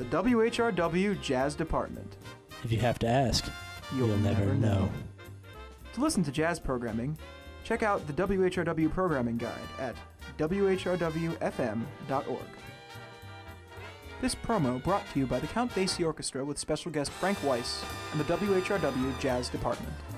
WHRW Jazz Department. If you have to ask, You'll never know. To listen to jazz programming, check out the WHRW Programming Guide at whrwfm.org. This promo brought to you by the Count Basie Orchestra with special guest Frank Weiss and the WHRW Jazz Department.